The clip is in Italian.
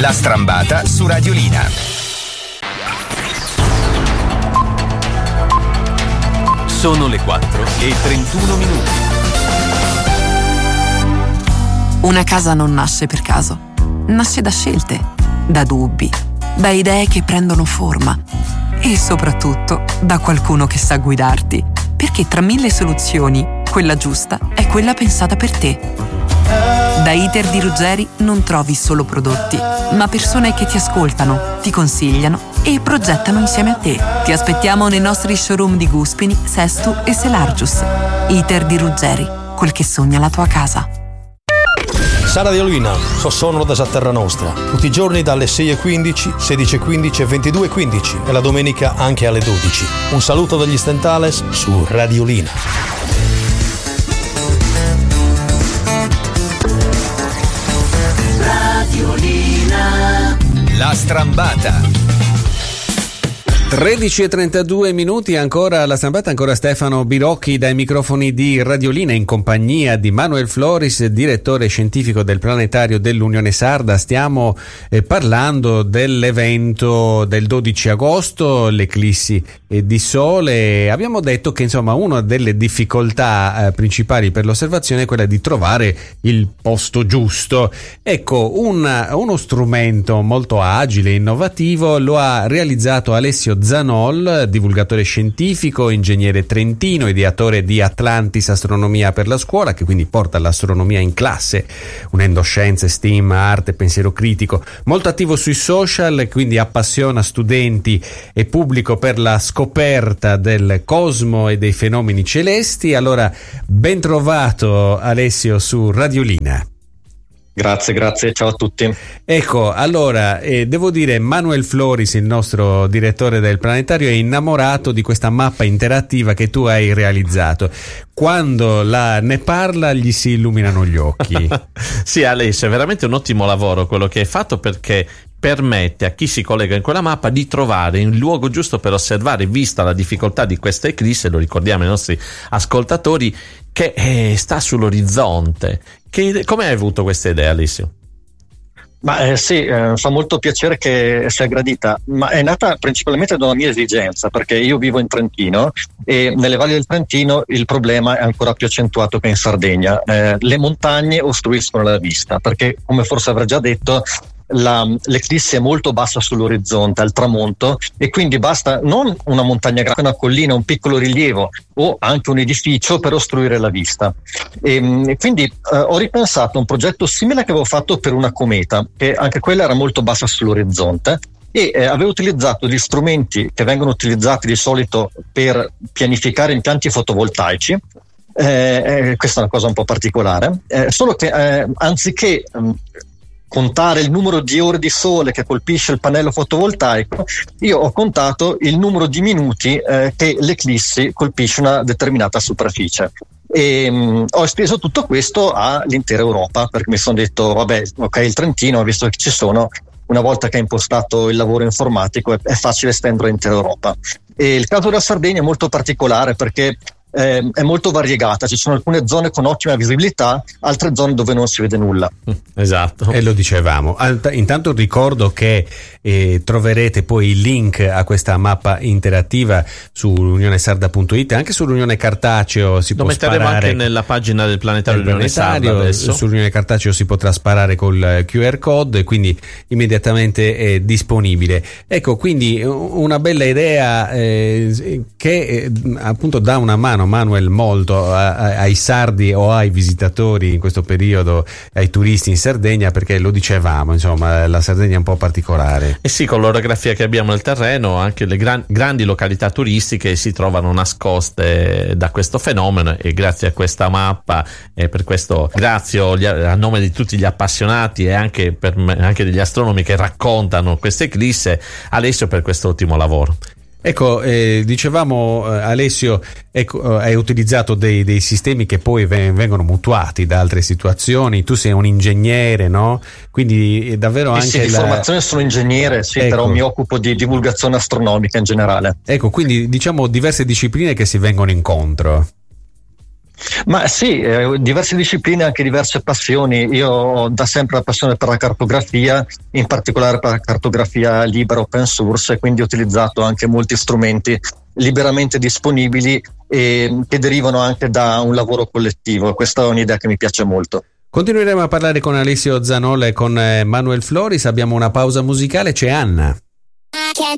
La Strambata su Radiolina. Sono le 4:31. Una casa non nasce per caso, nasce da scelte, da dubbi, da idee che prendono forma e soprattutto da qualcuno che sa guidarti, perché tra 1000 soluzioni, quella giusta è quella pensata per te. Da Iter di Ruggeri non trovi solo prodotti, ma persone che ti ascoltano, ti consigliano e progettano insieme a te. Ti aspettiamo nei nostri showroom di Guspini, Sestu e Selargius. Iter di Ruggeri, quel che sogna la tua casa. Sara Radiolina, sono da Terra Nostra, tutti i giorni dalle 6:15, 16:15 e 22:15 e la domenica anche alle 12. Un saluto dagli Stentales su Radiolina. La Strambata. 13:32, ancora la Strambata, ancora Stefano Birocchi dai microfoni di Radiolina in compagnia di Manuel Floris, direttore scientifico del Planetario dell'Unione Sarda. Stiamo parlando dell'evento del 12 agosto, l'eclissi di sole. Abbiamo detto che insomma una delle difficoltà principali per l'osservazione è quella di trovare il posto giusto. Ecco, uno strumento molto agile e innovativo lo ha realizzato Alessio Zanol, divulgatore scientifico, ingegnere trentino, ideatore di Atlantis Astronomia per la scuola, che quindi porta l'astronomia in classe, unendo scienze, STEAM, arte, pensiero critico. Molto attivo sui social, quindi appassiona studenti e pubblico per la scoperta del cosmo e dei fenomeni celesti. Allora, ben trovato Alessio su Radiolina. Grazie, ciao a tutti. Ecco, allora, devo dire, Manuel Floris, il nostro direttore del Planetario, è innamorato di questa mappa interattiva che tu hai realizzato. Quando ne parla gli si illuminano gli occhi. Sì, Alessio, è veramente un ottimo lavoro quello che hai fatto, perché permette a chi si collega in quella mappa di trovare il luogo giusto per osservare, vista la difficoltà di questa eclisse, lo ricordiamo ai nostri ascoltatori, che sta sull'orizzonte. Come hai avuto questa idea, Alessio? Ma sì, fa molto piacere che sia gradita, ma è nata principalmente da una mia esigenza, perché io vivo in Trentino e nelle valli del Trentino il problema è ancora più accentuato che in Sardegna. Le montagne ostruiscono la vista, perché come forse avrei già detto, l'eclissi è molto bassa sull'orizzonte al tramonto, e quindi basta non una montagna grande, una collina, un piccolo rilievo o anche un edificio per ostruire la vista. E quindi ho ripensato a un progetto simile che avevo fatto per una cometa, che anche quella era molto bassa sull'orizzonte, e avevo utilizzato gli strumenti che vengono utilizzati di solito per pianificare impianti fotovoltaici. Questa è una cosa un po' particolare, solo che anziché contare il numero di ore di sole che colpisce il pannello fotovoltaico, io ho contato il numero di minuti che l'eclissi colpisce una determinata superficie. E ho esteso tutto questo all'intera Europa, perché mi sono detto, vabbè, ok, il Trentino, visto che ci sono, una volta che hai impostato il lavoro informatico è facile estendere all'intera Europa. E il caso della Sardegna è molto particolare, perché è molto variegata, ci sono alcune zone con ottima visibilità, altre zone dove non si vede nulla. Esatto, e lo dicevamo. Intanto ricordo che troverete poi il link a questa mappa interattiva su unionesarda.it, anche sull'Unione Cartaceo si può sparare. Lo metteremo anche nella pagina del Planetario dell'Unione Sarda adesso. Sull'Unione Cartaceo si potrà sparare col QR code e quindi immediatamente è disponibile. Ecco, quindi una bella idea che appunto dà una mano, Manuel, molto ai sardi o ai visitatori in questo periodo, ai turisti in Sardegna, perché lo dicevamo, insomma, la Sardegna è un po' particolare. E sì, con l'orografia che abbiamo nel terreno, anche le grandi località turistiche si trovano nascoste da questo fenomeno, e grazie a questa mappa, per questo ringrazio a nome di tutti gli appassionati e anche degli astronomi che raccontano questa eclisse, Alessio, per questo ottimo lavoro. Ecco, dicevamo, Alessio, hai utilizzato dei sistemi che poi vengono mutuati da altre situazioni. Tu sei un ingegnere, no? Quindi davvero anche sì, di formazione sono ingegnere, sì, ecco. Però mi occupo di divulgazione astronomica in generale. Ecco, quindi diciamo diverse discipline che si vengono incontro. Ma sì, diverse discipline, anche diverse passioni. Io ho da sempre la passione per la cartografia, in particolare per la cartografia libera open source, e quindi ho utilizzato anche molti strumenti liberamente disponibili e che derivano anche da un lavoro collettivo. Questa è un'idea che mi piace molto. Continueremo a parlare con Alessio Zanolla e con Manuel Floris. Abbiamo una pausa musicale, c'è Anna.